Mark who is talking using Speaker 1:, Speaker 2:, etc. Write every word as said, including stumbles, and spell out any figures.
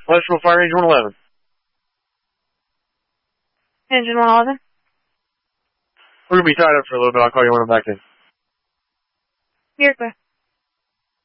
Speaker 1: Electrical Fire Engine one eleven.
Speaker 2: Engine one eleven.
Speaker 1: We're going to be tied up for a little bit. I'll call you when I'm back in.
Speaker 2: You're clear.